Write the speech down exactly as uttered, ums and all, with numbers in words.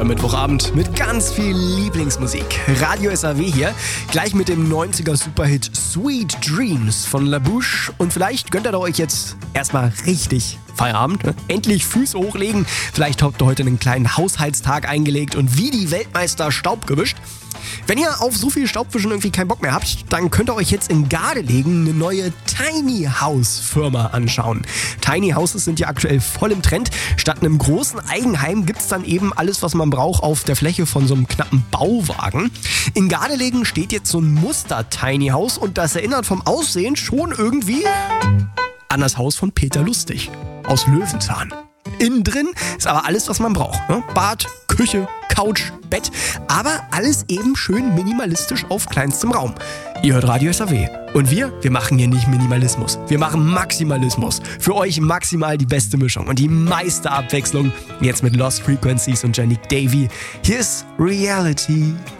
euer Mittwochabend mit ganz viel Lieblingsmusik. Radio S A W hier, gleich mit dem neunziger Superhit Sweet Dreams von La Bouche. Und vielleicht gönnt ihr euch jetzt erstmal richtig Feierabend. Ne? Endlich Füße hochlegen. Vielleicht habt ihr heute einen kleinen Haushaltstag eingelegt und wie die Weltmeister Staub gewischt. Wenn ihr auf so viel Staubwischen irgendwie keinen Bock mehr habt, dann könnt ihr euch jetzt in Gardelegen eine neue Tiny House Firma anschauen. Tiny Houses sind ja aktuell voll im Trend. Statt einem großen Eigenheim gibt's dann eben alles, was man braucht, auf der Fläche von so einem knappen Bauwagen. In Gardelegen steht jetzt so ein Muster-Tiny House und das erinnert vom Aussehen schon irgendwie an das Haus von Peter Lustig aus Löwenzahn. Innen drin ist aber alles, was man braucht. Ne? Bad, Küche, Couch, Bett, aber alles eben schön minimalistisch auf kleinstem Raum. Ihr hört Radio S A W. Und wir, wir machen hier nicht Minimalismus. Wir machen Maximalismus. Für euch maximal die beste Mischung und die meiste Abwechslung. Jetzt mit Lost Frequencies und Yannick Davy. Hier ist Reality.